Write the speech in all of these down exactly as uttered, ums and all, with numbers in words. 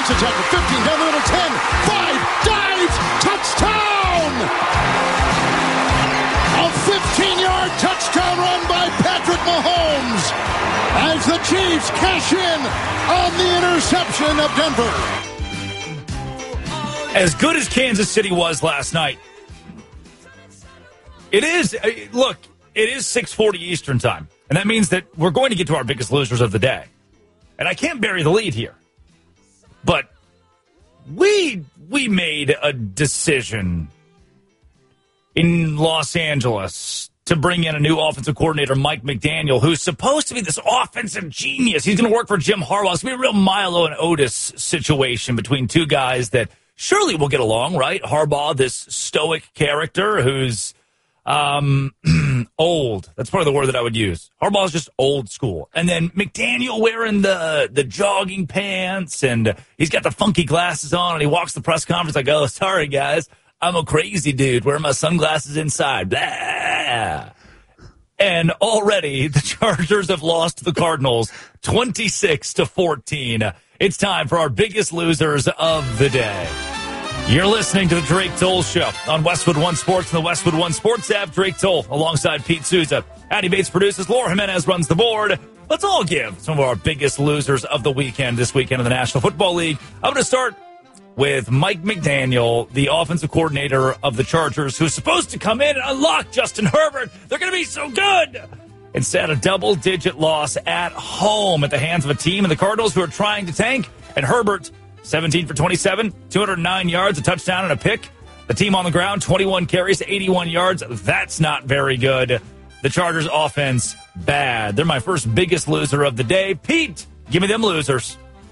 Makes a tackle. fifteen down the middle. ten. five. Dives. Touchdown! A fifteen-yard touchdown run by Patrick Mahomes as the Chiefs cash in on the interception of Denver. As good as Kansas City was last night, it is, look, it is six forty Eastern time, and that means that we're going to get to our biggest losers of the day. And I can't bury the lead here, but we we made a decision in Los Angeles to bring in a new offensive coordinator, Mike McDaniel, who's supposed to be this offensive genius. He's going to work for Jim Harbaugh. It's going to be a real Milo and Otis situation between two guys that surely will get along, right? Harbaugh, this stoic character who's um, old. That's probably the word that I would use. Harbaugh's just old school. And then McDaniel wearing the, the jogging pants, and he's got the funky glasses on, and he walks the press conference like, oh, sorry, guys. I'm a crazy dude wearing my sunglasses inside. Blah. And already the Chargers have lost to the Cardinals twenty-six to fourteen. It's time for our biggest losers of the day. You're listening to the Drake Toll Show on Westwood One Sports and the Westwood One Sports app. Drake Toll alongside Pete Souza. Addy Bates produces. Laura Jimenez runs the board. Let's all give some of our biggest losers of the weekend this weekend in the National Football League. I'm going to start with Mike McDaniel, the offensive coordinator of the Chargers, who's supposed to come in and unlock Justin Herbert. They're going to be so good. Instead, a double-digit loss at home at the hands of a team in the Cardinals who are trying to tank. And Herbert, seventeen for twenty-seven, two hundred nine yards, a touchdown and a pick. The team on the ground, twenty-one carries, eighty-one yards. That's not very good. The Chargers offense, bad. They're my first biggest loser of the day. Pete, give me them losers.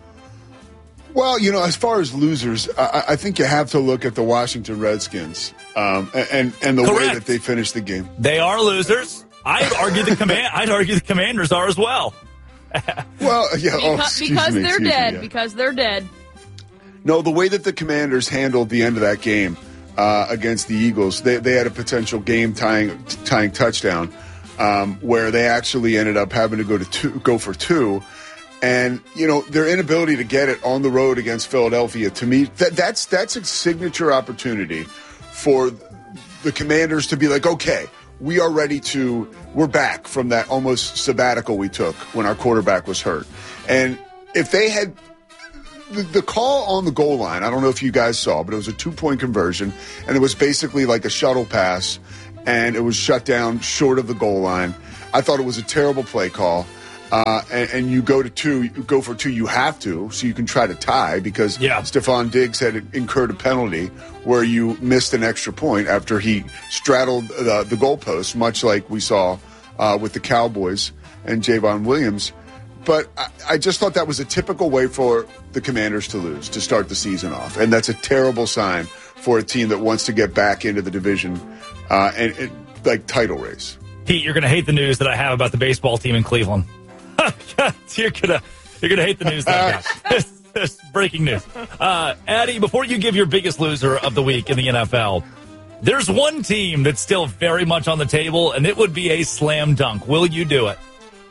Well, you know, as far as losers, I, I think you have to look at the Washington Redskins um, and and the Correct. way that they finished the game. They are losers. I'd argue the command. I'd argue the Commanders are as well. Well, yeah, because, oh, excuse because me, they're excuse dead. Me, yeah. Because they're dead. No, the way that the Commanders handled the end of that game uh, against the Eagles, they they had a potential game tying tying touchdown um, where they actually ended up having to go to two, go for two. And, you know, their inability to get it on the road against Philadelphia, to me, that, that's that's a signature opportunity for the Commanders to be like, okay, we are ready to, we're back from that almost sabbatical we took when our quarterback was hurt. And if they had, the, the call on the goal line, I don't know if you guys saw, but it was a two-point conversion, and it was basically like a shuttle pass, and it was shut down short of the goal line. I thought it was a terrible play call. Uh, and, and you go to two, you go for two, you have to, so you can try to tie because yeah. Stephon Diggs had incurred a penalty where you missed an extra point after he straddled the, the goalpost, much like we saw uh, with the Cowboys and Javon Williams. But I, I just thought that was a typical way for the Commanders to lose, to start the season off. And that's a terrible sign for a team that wants to get back into the division uh, and, and like title race. Pete, you're going to hate the news that I have about the baseball team in Cleveland. you're gonna you're gonna hate the news that I got. Breaking news. Uh, Addy, before you give your biggest loser of the week in the N F L, there's one team that's still very much on the table, and it would be a slam dunk. Will you do it?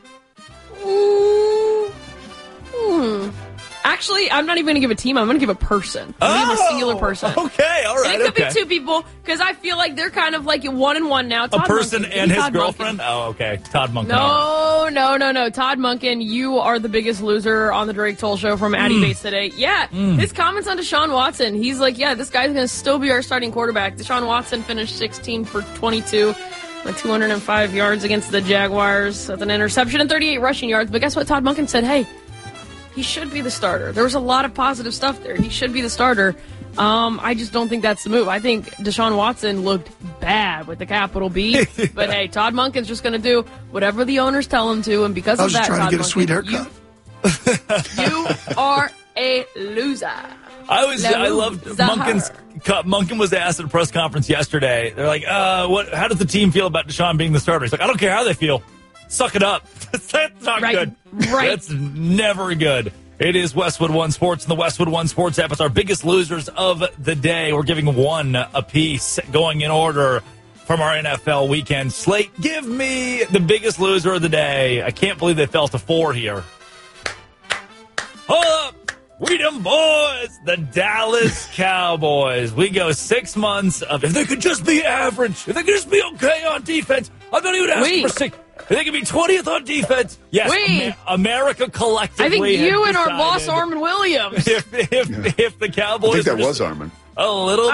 Ooh. Hmm. Actually, I'm not even going to give a team. I'm going to give a person. I'm going to give a singular person. Okay, all right. And it could okay. be two people because I feel like they're kind of like one and one now. A Todd person Monken. and his Todd girlfriend? Monken. Oh, okay. Todd Monken. No, no, no, no. Todd Monken, you are the biggest loser on the Drake Toll Show from Addy Mm. Bates today. Yeah, Mm. his comments on Deshaun Watson. He's like, yeah, this guy's going to still be our starting quarterback. Deshaun Watson finished sixteen for twenty-two with two hundred five yards against the Jaguars with an interception and thirty-eight rushing yards. But guess what? Todd Monken said, hey, he should be the starter. There was a lot of positive stuff there. He should be the starter. Um, I just don't think that's the move. I think Deshaun Watson looked bad with the capital B. But hey, Todd Monken's just going to do whatever the owners tell him to, and because I of was just that, trying Todd to get a sweet Monken, haircut. You, you are a loser. I was. I loved Loser. Monken's. Monken was asked at a press conference yesterday. They're like, uh, "What? How does the team feel about Deshaun being the starter?" He's like, "I don't care how they feel. Suck it up. That's not Right. good. Right. That's never good." It is Westwood One Sports and the Westwood One Sports app. It's our biggest losers of the day. We're giving one apiece, going in order from our N F L weekend slate. Give me the biggest loser of the day. I can't believe they fell to four here. Hold up. We them boys, the Dallas Cowboys. We go six months of, if they could just be average, if they could just be okay on defense, I'm not even asking Wait. for six. If they could be twentieth on defense, yes, Wait. Amer- America collectively. I think you had and our decided boss, Armin Williams. If, if, Yeah. if the I Cowboys think that were was just Armin. a little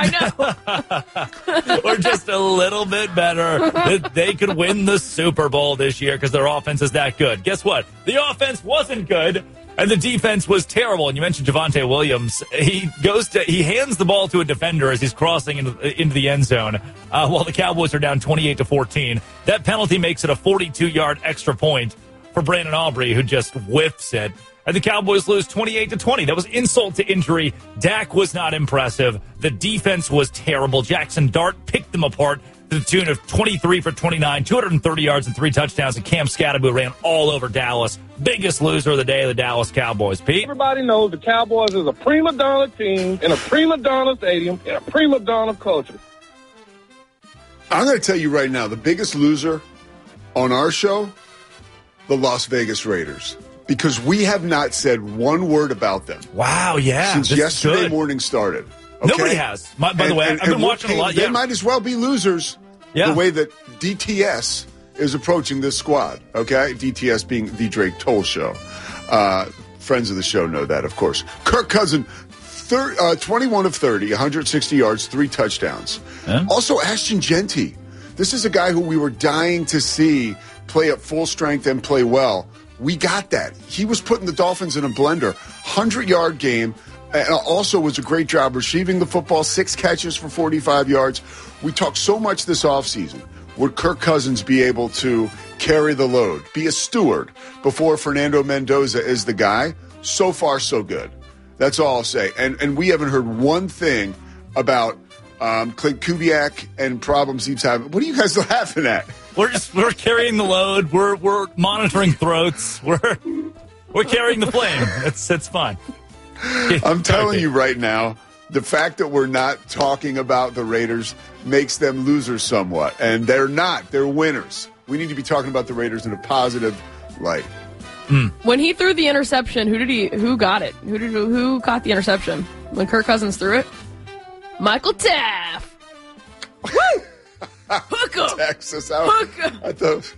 I know. or just a little bit better, that they could win the Super Bowl this year because their offense is that good. Guess what? The offense wasn't good, and the defense was terrible. And you mentioned Javonte Williams. He goes to he hands the ball to a defender as he's crossing into, into the end zone uh, while the Cowboys are down twenty-eight to fourteen. That penalty makes it a forty-two-yard extra point for Brandon Aubrey, who just whiffs it. And the Cowboys lose twenty-eight to twenty. That was insult to injury. Dak was not impressive. The defense was terrible. Jackson Dart picked them apart to the tune of twenty-three for twenty-nine, two hundred thirty yards and three touchdowns. And Cam Scatterbo ran all over Dallas. Biggest loser of the day of the Dallas Cowboys. Pete? Everybody knows the Cowboys is a prima donna team in a prima donna stadium in a prima donna culture. I'm going to tell you right now, the biggest loser on our show, the Las Vegas Raiders. Because we have not said one word about them Wow, yeah. since this is yesterday good. morning started. Okay? Nobody has. My, by And- the way, and- I've been and we're watching a lot. They Yeah. might as well be losers Yeah. the way that D T S is approaching this squad, okay? D T S being the Drake Toll Show. Uh, friends of the show know that, of course. Kirk Cousins, thir- uh, twenty-one of thirty, one hundred sixty yards, three touchdowns. Yeah. Also, Ashton Genty. This is a guy who we were dying to see play at full strength and play well. We got that. He was putting the Dolphins in a blender. one hundred-yard game. And also was a great job receiving the football, six catches for forty-five yards. We talked so much this offseason. Would Kirk Cousins be able to carry the load, be a steward before Fernando Mendoza is the guy? So far, so good. That's all I'll say. And and we haven't heard one thing about um, Clint Kubiak and problems he's having. What are you guys laughing at? We're just we're carrying the load. We're we're monitoring throats. We're we're carrying the flame. It's it's fine. I'm telling you right now, the fact that we're not talking about the Raiders makes them losers somewhat. And they're not. They're winners. We need to be talking about the Raiders in a positive light. When he threw the interception, who did he? Who got it? Who did? Who caught the interception when Kirk Cousins threw it? Michael Taft. Woo! Hook 'em. Texas out. Hook 'em. I thought.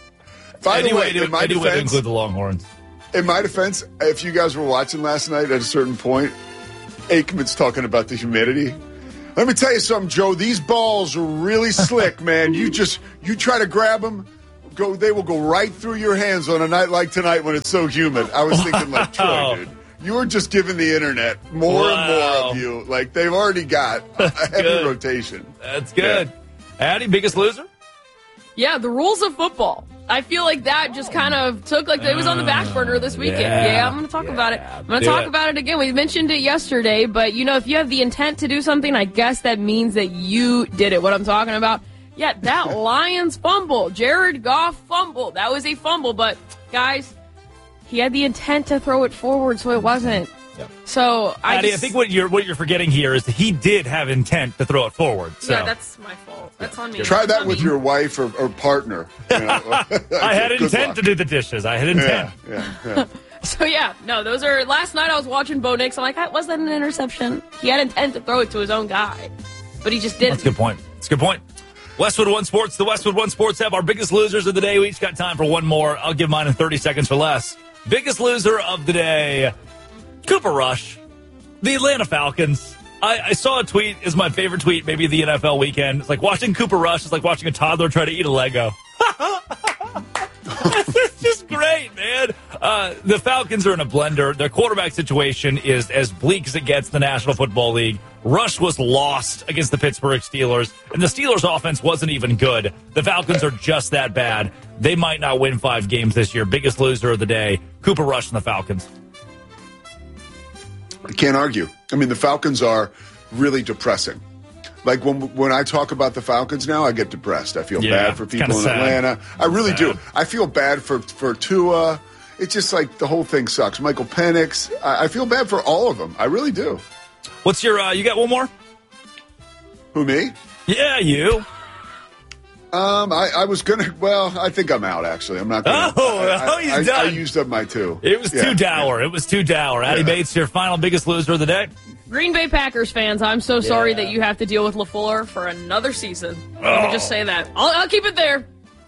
By the Anyway, way, to, in my anyway to defense, include the Longhorns. in my defense, if you guys were watching last night at a certain point, Aikman's talking about the humidity. Let me tell you something, Joe. These balls are really slick, man. You just you try to grab them, go. They will go right through your hands on a night like tonight when it's so humid. I was thinking like Troy, dude. You were just giving the internet more and more Wow. of you. Like they've already got a heavy good. rotation. That's good. Addy, biggest loser? Yeah, the rules of football. I feel like that just kind of took, like, it was on the back burner this weekend. yeah. Yeah, I'm going to talk about it. I'm going to do talk it. about it again. We mentioned it yesterday, but, you know, if you have the intent to do something, I guess that means that you did it. What I'm talking about? Yeah, that Lions fumble. Jared Goff fumble. That was a fumble, but, guys, he had the intent to throw it forward, so it wasn't. Yep. So, I Addy, just, I think what you're what you're forgetting here is that he did have intent to throw it forward. So Yeah, that's my fault. That's on me. Try That's that on with me. your wife or, or partner. You know? I had Good intent luck. to do the dishes. I had intent. Yeah, yeah, yeah. So, yeah, no, those are... Last night I was watching Bo Nix. I'm like, that was that an interception? He had intent to throw it to his own guy, but he just didn't. That's a good point. That's a good point. Westwood One Sports, the Westwood One Sports app, our biggest losers of the day. We each got time for one more. I'll give mine in thirty seconds or less. Biggest loser of the day, Cooper Rush, the Atlanta Falcons. I, I saw a tweet, is my favorite tweet, maybe the N F L weekend. It's like watching Cooper Rush is like watching a toddler try to eat a Lego. It's just great, man. Uh, the Falcons are in a blender. Their quarterback situation is as bleak as it gets in the National Football League. Rush was lost against the Pittsburgh Steelers, and the Steelers' offense wasn't even good. The Falcons are just that bad. They might not win five games this year. Biggest loser of the day, Cooper Rush and the Falcons. I can't argue. I mean, the Falcons are really depressing. Like when when I talk about the Falcons now, I get depressed. I feel Yeah, bad for it's people kinda in sad. Atlanta. I really Sad. do. I feel bad for for Tua. It's just like the whole thing sucks. Michael Penix. I, I feel bad for all of them. I really do. What's your, uh, you got one more? Who, me? Yeah, you. Um, I, I was gonna. Well, I think I'm out. Actually, I'm not. Gonna, Oh, I, I, oh, he's I, done. I used up my two. It was Yeah, too dour. yeah. It was too dour. Addy Yeah. Bates, your final biggest loser of the day. Green Bay Packers fans, I'm so sorry Yeah. that you have to deal with LaFleur for another season. Let me just say that. I'll, I'll keep it there.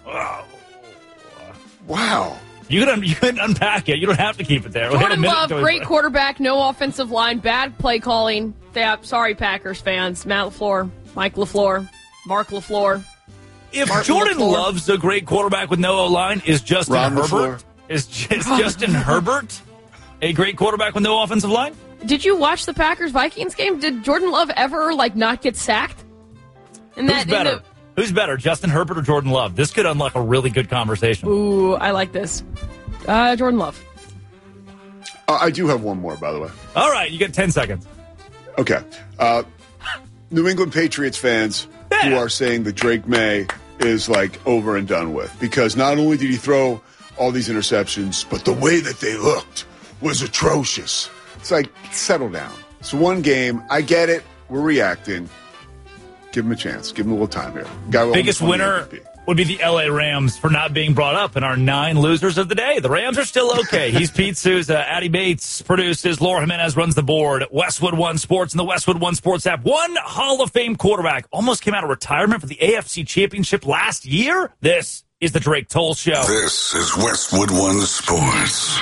Wow. You can, un- you can unpack it. You don't have to keep it there. We had a Jordan minute Love, to- great quarterback, no offensive line, bad play calling. Yeah, sorry, Packers fans. Matt LaFleur, Mike LaFleur, Mark LaFleur. If Martin Jordan LaFleur. Love's a great quarterback with no O-line, is Justin Ron Herbert? LaFleur. Is, is Justin Herbert a great quarterback with no offensive line? Did you watch the Packers Vikings game? Did Jordan Love ever like not get sacked? In Who's that, in better? the- Who's better, Justin Herbert or Jordan Love? This could unlock a really good conversation. Ooh, I like this. Uh, Jordan Love. Uh, I do have one more, by the way. All right, you get ten seconds. Okay. Uh, New England Patriots fans who Yeah. are saying that Drake May is like over and done with because not only did he throw all these interceptions, but the way that they looked was atrocious. It's like, settle down. It's one game. I get it. We're reacting. Give him a chance. Give him a little time here. Guy will Biggest almost won the winner M V P. would be the L A Rams for not being brought up in our nine losers of the day. The Rams are still okay. He's Pete Souza. Addy Bates produces. Laura Jimenez runs the board. Westwood One Sports and the Westwood One Sports app. One Hall of Fame quarterback almost came out of retirement for the A F C Championship last year. This is the Drake Toll Show. This is Westwood One Sports.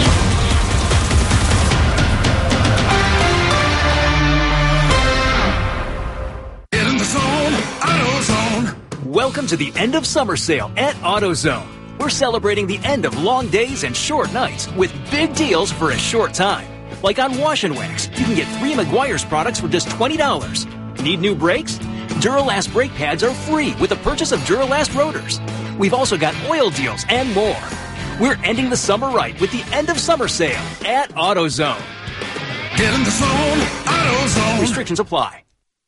Get in the zone, AutoZone. Welcome to the end of summer sale at AutoZone. We're celebrating the end of long days and short nights with big deals for a short time. Like on Wash and Wax, you can get three Meguiar's products for just twenty dollars. Need new brakes? Duralast brake pads are free with the purchase of Duralast rotors. We've also got oil deals and more. We're ending the summer right with the end of summer sale at AutoZone. Get in the zone, AutoZone. Restrictions apply.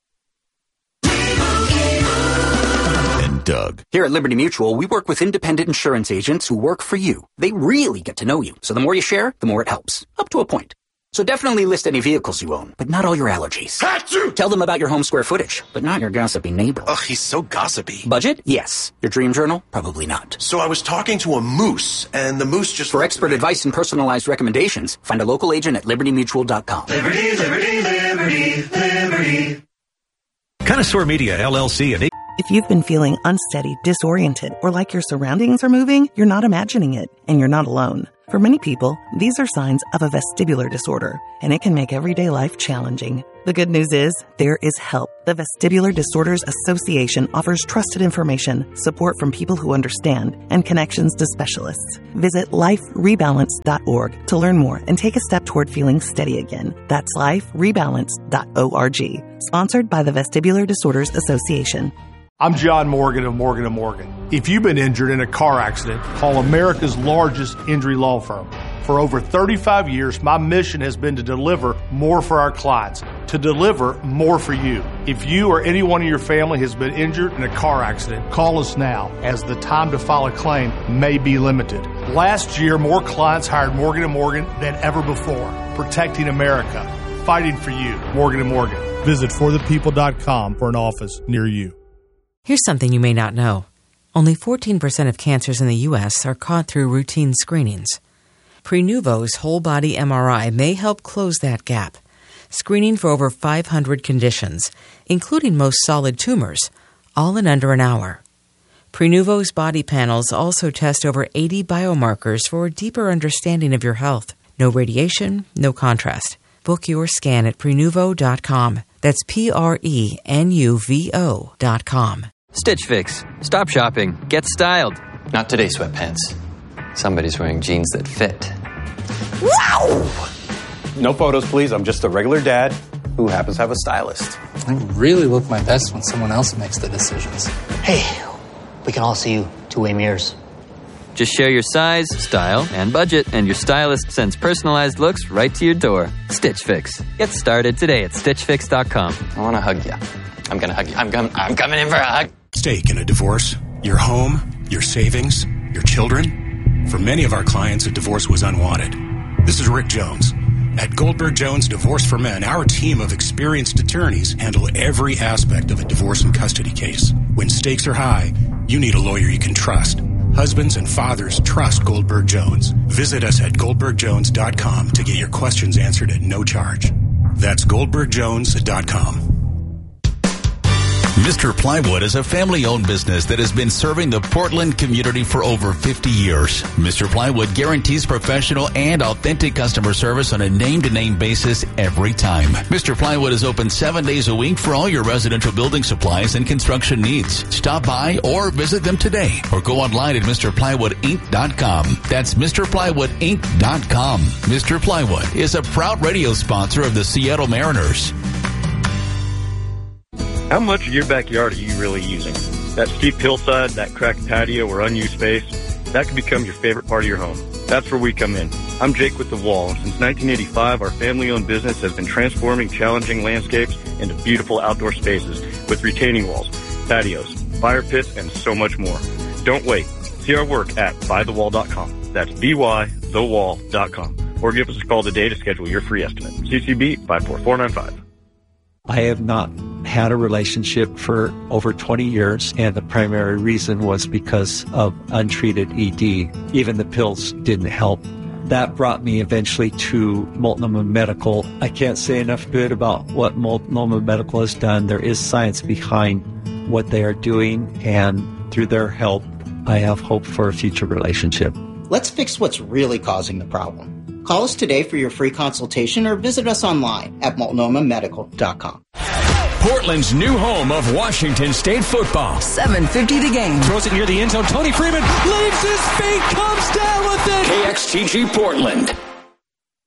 And Doug. Here at Liberty Mutual, we work with independent insurance agents who work for you. They really get to know you, so the more you share, the more it helps. Up to a point. So definitely list any vehicles you own, but not all your allergies. Achoo! Tell them about your home square footage, but not your gossipy neighbor. Ugh, he's so gossipy. Budget? Yes. Your dream journal? Probably not. So I was talking to a moose, and the moose just... For expert advice and personalized recommendations, find a local agent at liberty mutual dot com. Liberty, liberty, liberty, liberty. Connoisseur Media, L L C, and If you've been feeling unsteady, disoriented, or like your surroundings are moving, you're not imagining it, and you're not alone. For many people, these are signs of a vestibular disorder, and it can make everyday life challenging. The good news is, there is help. The Vestibular Disorders Association offers trusted information, support from people who understand, and connections to specialists. Visit life rebalance dot org to learn more and take a step toward feeling steady again. That's life rebalance dot org. Sponsored by the Vestibular Disorders Association. I'm John Morgan of Morgan and Morgan. If you've been injured in a car accident, call America's largest injury law firm. For over thirty-five years, my mission has been to deliver more for our clients, to deliver more for you. If you or anyone in your family has been injured in a car accident, call us now, as the time to file a claim may be limited. Last year, more clients hired Morgan and Morgan than ever before, protecting America, fighting for you. Morgan and Morgan. Visit for the people dot com for an office near you. Here's something you may not know. Only fourteen percent of cancers in the U S are caught through routine screenings. Prenuvo's whole-body M R I may help close that gap, screening for over five hundred conditions, including most solid tumors, all in under an hour. Prenuvo's body panels also test over eighty biomarkers for a deeper understanding of your health. No radiation, no contrast. Book your scan at prenuvo dot com. That's P R E N U V O dot com. Stitch Fix. Stop shopping. Get styled. Not today, sweatpants. Somebody's wearing jeans that fit. Wow! No photos, please. I'm just a regular dad who happens to have a stylist. I really look my best when someone else makes the decisions. Hey, we can all see you two-way mirrors. Just share your size, style, and budget, and your stylist sends personalized looks right to your door. Stitch Fix. Get started today at stitch fix dot com. I want to hug you. I'm going to hug you. I'm, com- I'm coming in for a hug. Stake in a divorce, your home, your savings, your children. For many of our clients, a divorce was unwanted. This is Rick Jones. At Goldberg Jones Divorce for Men, our team of experienced attorneys handle every aspect of a divorce and custody case. When stakes are high, you need a lawyer you can trust. Husbands and fathers trust Goldberg Jones. Visit us at goldberg jones dot com to get your questions answered at no charge. That's goldberg jones dot com. Mister Plywood is a family-owned business that has been serving the Portland community for over fifty years. Mister Plywood guarantees professional and authentic customer service on a name-to-name basis every time. Mister Plywood is open seven days a week for all your residential building supplies and construction needs. Stop by or visit them today or go online at mr plywood inc dot com. That's mr plywood inc dot com. Mister Plywood is a proud radio sponsor of the Seattle Mariners. How much of your backyard are you really using? That steep hillside, that cracked patio, or unused space, that can become your favorite part of your home. That's where we come in. I'm Jake with The Wall, and since nineteen eighty-five, our family-owned business has been transforming challenging landscapes into beautiful outdoor spaces with retaining walls, patios, fire pits, and so much more. Don't wait. See our work at by the wall dot com. That's b y the wall dot com. Or give us a call today to schedule your free estimate. C C B five four four nine five. I have not had a relationship for over twenty years, and the primary reason was because of untreated E D. Even the pills didn't help. That brought me eventually to Multnomah Medical. I can't say enough good about what Multnomah Medical has done. There is science behind what they are doing, and through their help, I have hope for a future relationship. Let's fix what's really causing the problem. Call us today for your free consultation or visit us online at multnomah medical dot com. Portland's new home of Washington State football. seven fifty the game. Throws it near the end zone. Tony Freeman leaves his feet, comes down with it. K X T G Portland.